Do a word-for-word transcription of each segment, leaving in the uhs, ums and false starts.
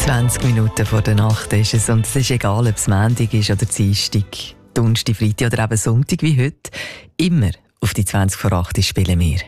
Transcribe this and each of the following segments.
zwanzig Minuten vor der Nacht ist es und es ist egal, ob es Montag ist oder Dienstag, Donnerstag, Freitag oder eben Sonntag wie heute. Immer auf die zwanzig vor acht spielen wir.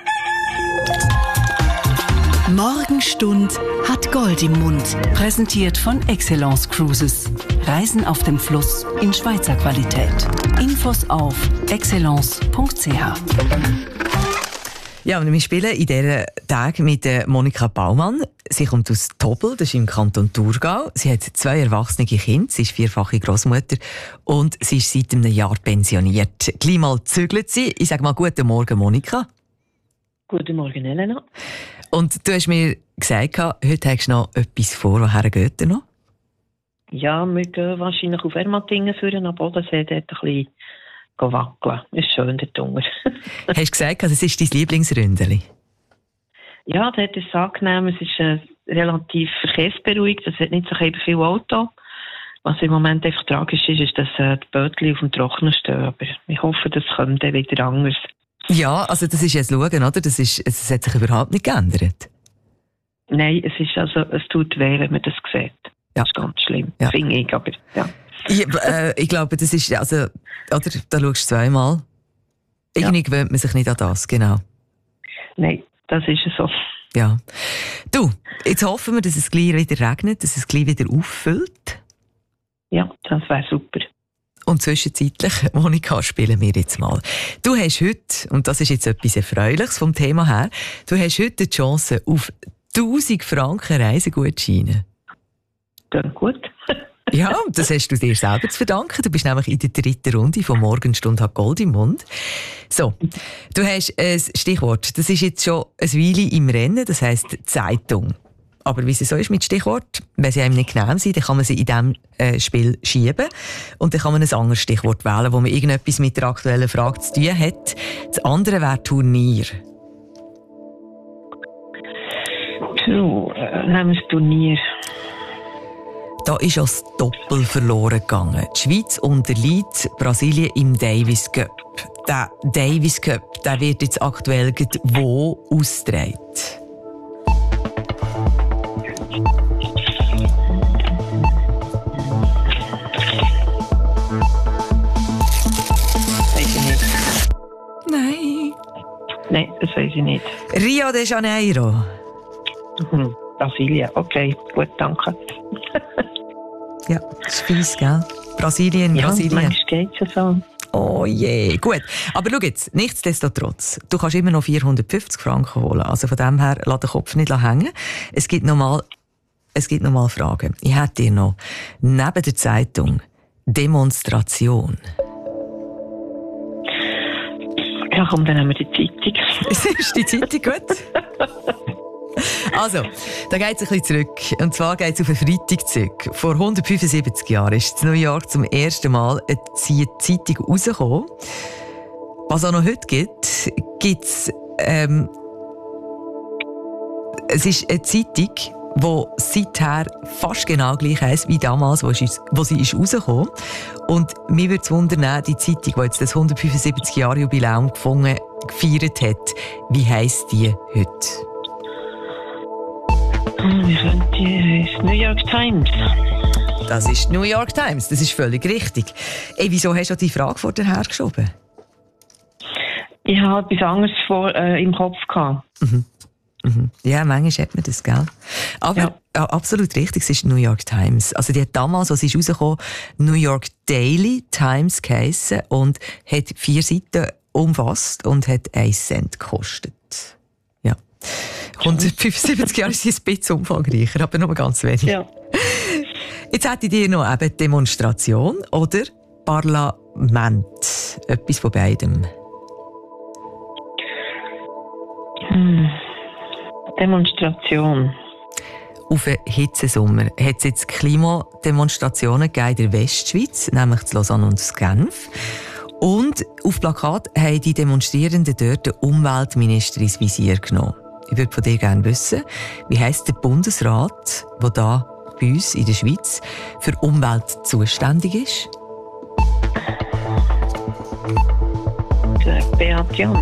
Morgenstund hat Gold im Mund. Präsentiert von Excellence Cruises. Reisen auf dem Fluss in Schweizer Qualität. Infos auf excellence punkt c h. Ja, und wir spielen in diesen Tagen mit Monika Baumann. Sie kommt aus Tobel, das ist im Kanton Thurgau. Sie hat zwei erwachsene Kinder, sie ist vierfache Grossmutter und sie ist seit einem Jahr pensioniert. Gleich mal zügelt sie. Ich sage mal guten Morgen, Monika. Guten Morgen, Elena. Und du hast mir gesagt, heute hast du noch etwas vor. Woher geht ihr noch? Ja, wir gehen wahrscheinlich auf Ermatingen führen, am Bodensee dort ein bisschen wackeln. Ist schön dort unten. Hast du gesagt, das ist dein Lieblingsründeli? Ja, dort ist es angenehm. Es ist äh, relativ verkehrsberuhigt. Es hat nicht so viel Auto. Was im Moment einfach tragisch ist, ist, dass äh, die Bötchen auf dem Trocknen stehen. Aber ich hoffe, das kommt dann wieder anders. Ja, also das ist jetzt schauen, oder? Das, ist, es hat sich überhaupt nicht geändert. Nein, es ist also, es tut weh, wenn man das sieht. Ja. Das ist ganz schlimm, ja. finde ich, aber ja. Ich, äh, ich glaube, das ist, also, oder, da schaust du zweimal. Irgendwie ja. gewöhnt man sich nicht an das, genau. Nein, das ist so. Ja. Du, jetzt hoffen wir, dass es gleich wieder regnet, dass es gleich wieder auffüllt. Ja, das wäre super. Und zwischenzeitlich, Monika, spielen wir jetzt mal. Du hast heute, und das ist jetzt etwas Erfreuliches vom Thema her, du hast heute die Chance auf tausend Franken Reisegutscheine. Ganz gut. Ja, das hast du dir selber zu verdanken. Du bist nämlich in der dritten Runde von Morgenstund hat Gold im Mund. So, du hast ein Stichwort. Das ist jetzt schon eine Weile im Rennen, das heisst Zeitung. Aber wie es so ist mit Stichwort, wenn sie einem nicht genehm sind, dann kann man sie in diesem äh, Spiel schieben. Und dann kann man ein anderes Stichwort wählen, wo man irgendetwas mit der aktuellen Frage zu tun hat. Das andere wäre Turnier. So, äh, nehmen wir das Turnier. Da ist als Doppel verloren gegangen. Die Schweiz unterliegt Brasilien im Davis Cup. Der Davis Cup, der wird jetzt aktuell wo ausgetragen? Nein. Nein, das weiß ich nicht. Rio de Janeiro. Mhm. Brasilien, okay, gut, danke. Ja, das ist fies, gell? Brasilien, ja, Brasilien. Manchmal geht es ja so. Oh je, gut. Aber schau jetzt, nichtsdestotrotz, du kannst immer noch vierhundertfünfzig Franken holen. Also von dem her, lass den Kopf nicht hängen. Es gibt noch mal, es gibt noch mal Fragen. Ich hätte dir noch neben der Zeitung Demonstration. Ja, komm, dann haben wir die Zeitung. Ist die Zeitung gut? Also, da geht es ein bisschen zurück. Und zwar geht es auf einen Freitag zurück. Vor hundertfünfundsiebzig Jahren ist in New York zum ersten Mal eine Zeitung rausgekommen. Was es auch noch heute gibt, gibt es, ähm, es ist eine Zeitung, die seither fast genau gleich heisst wie damals, wo sie, wo sie ist rausgekommen. Und mir würde es wundern, die Zeitung, die jetzt das hundertfünfundsiebzig Jahre Jubiläum gefunden, gefeiert hat, wie heisst die heute? Wie könnte die heißen? New York Times. Das ist New York Times, das ist völlig richtig. Ey, wieso hast du die Frage vor dir hergeschoben? Ich hatte etwas anderes vor, äh, im Kopf gehabt. Mhm. Mhm. Ja, manchmal hat man das, gell? Aber ja. Ja, absolut richtig, es ist New York Times. Also die hat damals, als sie rausgekommen, New York Daily Times geheissen und hat vier Seiten umfasst und hat einen Cent gekostet. Ja. hundertfünfundsiebzig Jahre sind ein bisschen umfangreicher, aber nur ganz wenig. Ja. Jetzt hätte ich dir noch eben Demonstration oder Parlament. Etwas von beidem. Hm. Demonstration. Auf einen Hitzesommer hat es jetzt Klimademonstrationen gegeben in der Westschweiz, nämlich in Lausanne und in Genf. Und auf Plakat haben die Demonstrierenden dort den Umweltminister ins Visier genommen. Ich würde von dir gerne wissen, wie heisst der Bundesrat, der da bei uns in der Schweiz für Umwelt zuständig ist? Der Beat Jans.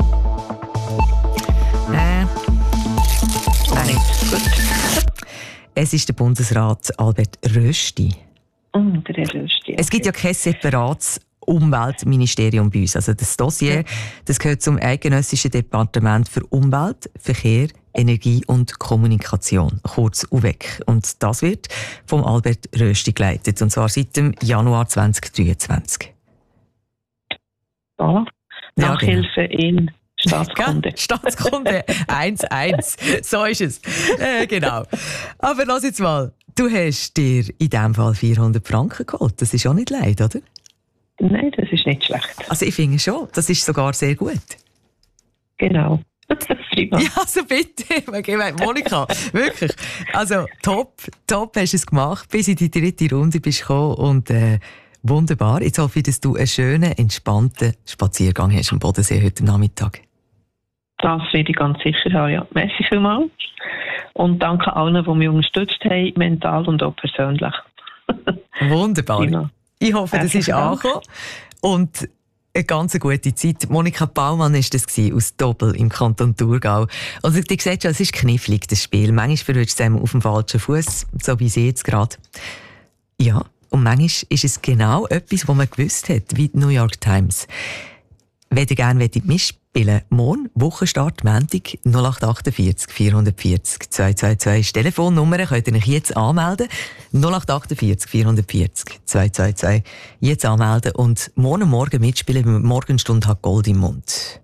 Äh. Nein. Gut. Es ist der Bundesrat Albert Rösti. Mm, der Herr Rösti. Okay. Es gibt ja kein separates Umweltministerium bei uns. Also das Dossier, ja. das gehört zum Eidgenössischen Departement für Umwelt, Verkehr, Energie und Kommunikation, kurz U W E C. Und das wird vom Albert Rösti geleitet, und zwar seit dem Januar zwanzig dreiundzwanzig. Voilà. Ja, Nachhilfe genau. in Staatskunde. Ja, Staatskunde eins eins. So ist es. Äh, genau. Aber lass jetzt mal. Du hast dir in diesem Fall vierhundert Franken geholt. Das ist auch nicht leid, oder? Nein, das ist nicht schlecht. Also ich finde schon. Das ist sogar sehr gut. Genau. Prima. Ja, also bitte. Monika, wirklich. Also top, top hast du es gemacht, bis in die dritte Runde bist gekommen. Und äh, wunderbar. Jetzt hoffe ich, dass du einen schönen, entspannten Spaziergang hast am Bodensee heute Nachmittag. Das werde ich ganz sicher haben, ja. Merci vielmals. Und danke allen, die mich unterstützt haben, mental und auch persönlich. Wunderbar. Prima. Ich hoffe, das ist angekommen. Und eine ganz gute Zeit. Monika Baumann war das aus Doppel im Kanton Thurgau. Also, du siehst schon, es ist knifflig, das Spiel. Manchmal verrutscht es auf dem falschen Fuß, so wie sie jetzt gerade. Ja, und manchmal ist es genau etwas, was man gewusst hat, wie die New York Times. Wenn ihr gerne mitspielen wollt, morgen, Wochenstart, Montag, null acht achtundvierzig vierhundertvierzig zweihundertzweiundzwanzig. Das Telefonnummer könnt ihr euch jetzt anmelden. null acht achtundvierzig vierhundertvierzig zweihundertzweiundzwanzig. Jetzt anmelden und morgen Morgen mitspielen, weil Morgenstunde hat Gold im Mund.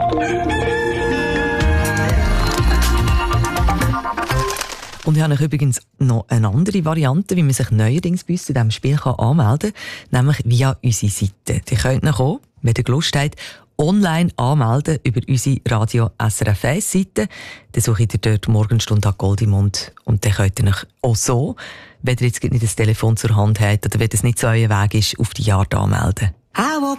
Und ich habe übrigens noch eine andere Variante, wie man sich neuerdings bei uns zu diesem Spiel anmelden kann, nämlich via unsere Seite. Die könnt ihr auch, wenn ihr Lust habt, online anmelden über unsere Radio S R F eins Seite. Dann sucht ihr dort Morgenstunde hat Gold im Mund. Und dann könnt ihr euch auch so, wenn ihr jetzt nicht das Telefon zur Hand habt oder wenn es nicht so euer Weg ist, auf die Art anmelden.